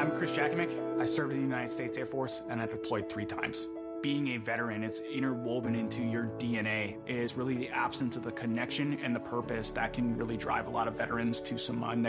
I'm Chris Jakimick. I served in the United States Air Force and I deployed 3 times. Being a veteran, it's interwoven into your DNA, is really the absence of the connection and the purpose that can really drive a lot of veterans to some